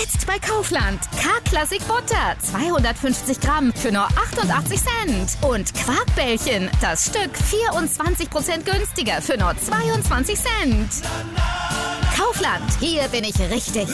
Jetzt bei Kaufland. K-Classic Butter, 250 Gramm für nur 88 Cent. Und Quarkbällchen, das Stück 24% günstiger für nur 22 Cent. Kaufland, hier bin ich richtig.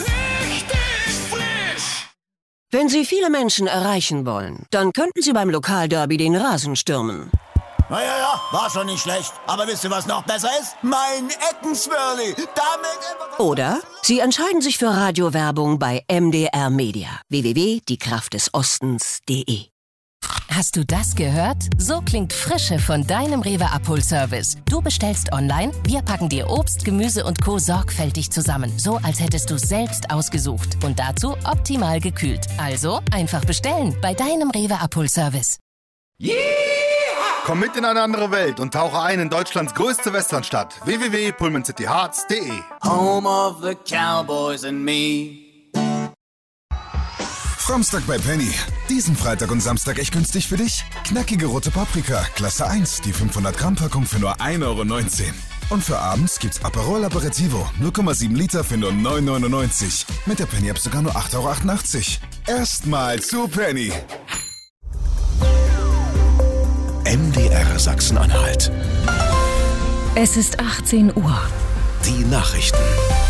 Wenn Sie viele Menschen erreichen wollen, dann könnten Sie beim Lokalderby den Rasen stürmen. Ja, war schon nicht schlecht. Aber wisst ihr, was noch besser ist? Mein Eckenswirli. Damit... Oder Sie entscheiden sich für Radiowerbung bei MDR Media. www.diekraftdesostens.de. Hast du das gehört? So klingt Frische von deinem Rewe-Abholservice. Du bestellst online, wir packen dir Obst, Gemüse und Co. sorgfältig zusammen. So, als hättest du es selbst ausgesucht. Und dazu optimal gekühlt. Also einfach bestellen bei deinem Rewe-Abholservice. Yeah! Komm mit in eine andere Welt und tauche ein in Deutschlands größte Westernstadt. www.pullmancityhearts.de. Home of the Cowboys and me. Samstag bei Penny. Diesen Freitag und Samstag echt günstig für dich? Knackige rote Paprika, Klasse 1, die 500 Gramm Packung für nur 1,19 Euro. Und für abends gibt's Aperol Aperitivo, 0,7 Liter für nur 9,99 €. Mit der Penny-App sogar nur 8,88 €. Erstmal zu Penny. MDR Sachsen-Anhalt. Es ist 18 Uhr. Die Nachrichten.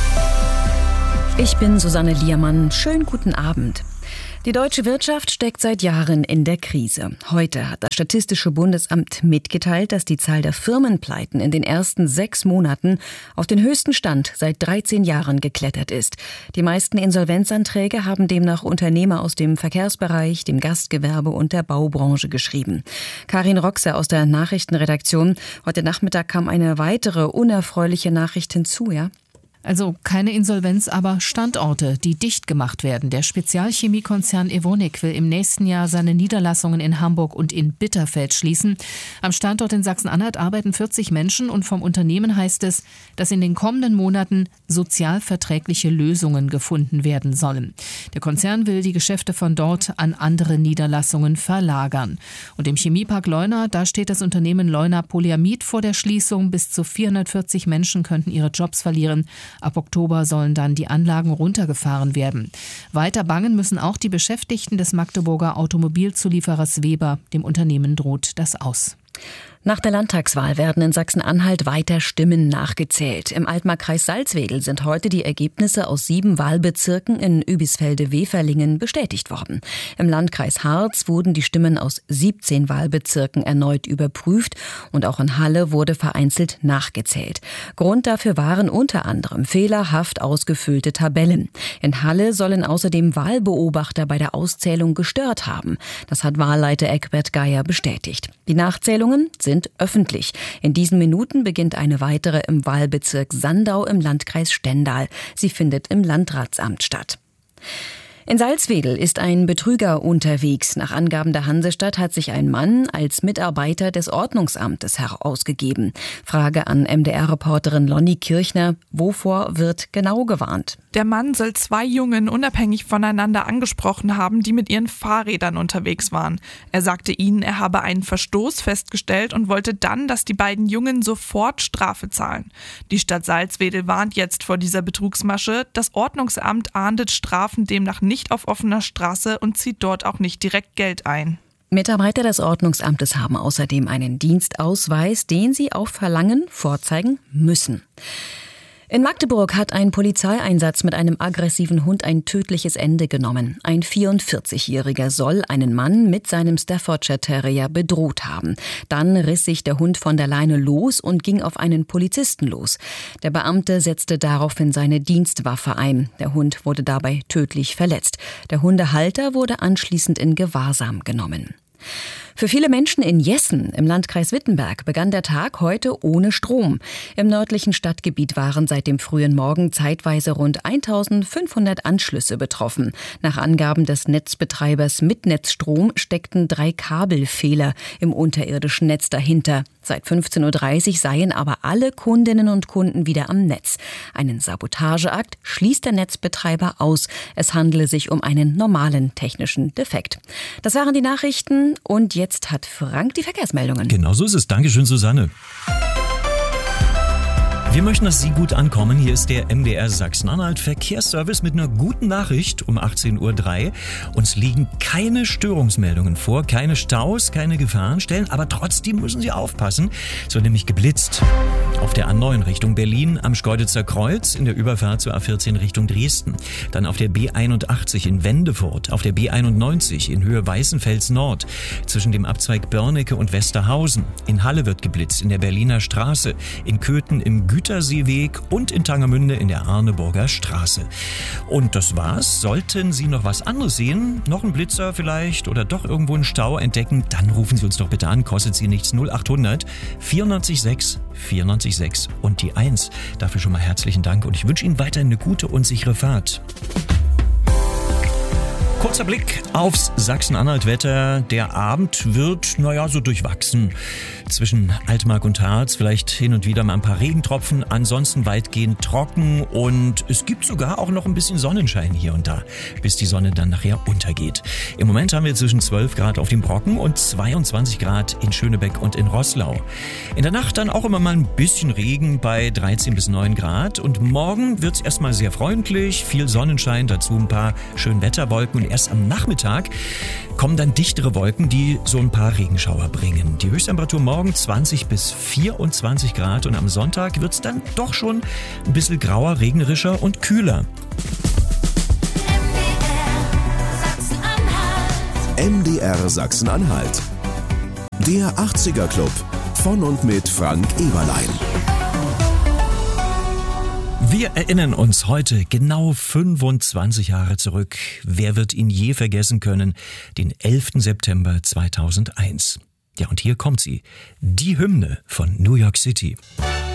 Ich bin Susanne Liermann. Schönen guten Abend. Die deutsche Wirtschaft steckt seit Jahren in der Krise. Heute hat das Statistische Bundesamt mitgeteilt, dass die Zahl der Firmenpleiten in den ersten 6 Monaten auf den höchsten Stand seit 13 Jahren geklettert ist. Die meisten Insolvenzanträge haben demnach Unternehmer aus dem Verkehrsbereich, dem Gastgewerbe und der Baubranche geschrieben. Karin Roxer aus der Nachrichtenredaktion. Heute Nachmittag kam eine weitere unerfreuliche Nachricht hinzu, ja? Also keine Insolvenz, aber Standorte, die dicht gemacht werden. Der Spezialchemiekonzern Evonik will im nächsten Jahr seine Niederlassungen in Hamburg und in Bitterfeld schließen. Am Standort in Sachsen-Anhalt arbeiten 40 Menschen und vom Unternehmen heißt es, dass in den kommenden Monaten sozialverträgliche Lösungen gefunden werden sollen. Der Konzern will die Geschäfte von dort an andere Niederlassungen verlagern. Und im Chemiepark Leuna, da steht das Unternehmen Leuna Polyamid vor der Schließung. Bis zu 440 Menschen könnten ihre Jobs verlieren. Ab Oktober sollen dann die Anlagen runtergefahren werden. Weiter bangen müssen auch die Beschäftigten des Magdeburger Automobilzulieferers Weber. Dem Unternehmen droht das Aus. Nach der Landtagswahl werden in Sachsen-Anhalt weiter Stimmen nachgezählt. Im Altmarkkreis Salzwedel sind heute die Ergebnisse aus 7 Wahlbezirken in Übisfelde-Weferlingen bestätigt worden. Im Landkreis Harz wurden die Stimmen aus 17 Wahlbezirken erneut überprüft und auch in Halle wurde vereinzelt nachgezählt. Grund dafür waren unter anderem fehlerhaft ausgefüllte Tabellen. In Halle sollen außerdem Wahlbeobachter bei der Auszählung gestört haben. Das hat Wahlleiter Egbert Geier bestätigt. Die Nachzählungen sind öffentlich. In diesen Minuten beginnt eine weitere im Wahlbezirk Sandau im Landkreis Stendal. Sie findet im Landratsamt statt. In Salzwedel ist ein Betrüger unterwegs. Nach Angaben der Hansestadt hat sich ein Mann als Mitarbeiter des Ordnungsamtes herausgegeben. Frage an MDR-Reporterin Lonnie Kirchner: Wovor wird genau gewarnt? Der Mann soll 2 Jungen unabhängig voneinander angesprochen haben, die mit ihren Fahrrädern unterwegs waren. Er sagte ihnen, er habe einen Verstoß festgestellt und wollte dann, dass die beiden Jungen sofort Strafe zahlen. Die Stadt Salzwedel warnt jetzt vor dieser Betrugsmasche. Das Ordnungsamt ahndet Strafen demnach nicht auf offener Straße und zieht dort auch nicht direkt Geld ein. Mitarbeiter des Ordnungsamtes haben außerdem einen Dienstausweis, den sie auf Verlangen vorzeigen müssen. In Magdeburg hat ein Polizeieinsatz mit einem aggressiven Hund ein tödliches Ende genommen. Ein 44-Jähriger soll einen Mann mit seinem Staffordshire Terrier bedroht haben. Dann riss sich der Hund von der Leine los und ging auf einen Polizisten los. Der Beamte setzte daraufhin seine Dienstwaffe ein. Der Hund wurde dabei tödlich verletzt. Der Hundehalter wurde anschließend in Gewahrsam genommen. Für viele Menschen in Jessen im Landkreis Wittenberg begann der Tag heute ohne Strom. Im nördlichen Stadtgebiet waren seit dem frühen Morgen zeitweise rund 1500 Anschlüsse betroffen. Nach Angaben des Netzbetreibers Mitnetzstrom steckten 3 Kabelfehler im unterirdischen Netz dahinter. Seit 15:30 Uhr seien aber alle Kundinnen und Kunden wieder am Netz. Einen Sabotageakt schließt der Netzbetreiber aus. Es handele sich um einen normalen technischen Defekt. Das waren die Nachrichten und jetzt hat Frank die Verkehrsmeldungen. Genau so ist es. Dankeschön, Susanne. Wir Wir möchten, dass Sie gut ankommen. Hier ist der MDR Sachsen-Anhalt Verkehrsservice mit einer guten Nachricht um 18:03 Uhr. Uns liegen keine Störungsmeldungen vor, keine Staus, keine Gefahrenstellen, aber trotzdem müssen Sie aufpassen. Es wird nämlich geblitzt. Auf der A9 Richtung Berlin am Schkeuditzer Kreuz in der Überfahrt zur A14 Richtung Dresden. Dann auf der B81 in Wendefurt, auf der B91 in Höhe Weißenfels Nord, zwischen dem Abzweig Börnecke und Westerhausen. In Halle wird geblitzt, in der Berliner Straße, in Köthen im Güterseeweg und in Tangermünde in der Arneburger Straße. Und das war's. Sollten Sie noch was anderes sehen, noch einen Blitzer vielleicht oder doch irgendwo einen Stau entdecken, dann rufen Sie uns doch bitte an, kostet Sie nichts, 0800 94 6 und die 1. Dafür schon mal herzlichen Dank und ich wünsche Ihnen weiterhin eine gute und sichere Fahrt. Kurzer Blick aufs Sachsen-Anhalt-Wetter. Der Abend wird, so durchwachsen. Zwischen Altmark und Harz vielleicht hin und wieder mal ein paar Regentropfen, ansonsten weitgehend trocken und es gibt sogar auch noch ein bisschen Sonnenschein hier und da, bis die Sonne dann nachher untergeht. Im Moment haben wir zwischen 12 Grad auf dem Brocken und 22 Grad in Schönebeck und in Roßlau. In der Nacht dann auch immer mal ein bisschen Regen bei 13 bis 9 Grad und morgen wird's erstmal sehr freundlich, viel Sonnenschein, dazu ein paar Schönwetterwolken und erst am Nachmittag kommen dann dichtere Wolken, die so ein paar Regenschauer bringen. Die Höchsttemperatur morgen 20 bis 24 Grad und am Sonntag wird es dann doch schon ein bisschen grauer, regnerischer und kühler. MDR Sachsen-Anhalt. Der 80er Club von und mit Frank Eberlein. Wir erinnern uns heute genau 25 Jahre zurück. Wer wird ihn je vergessen können? Den 11. September 2001. Ja, und hier kommt sie. Die Hymne von New York City.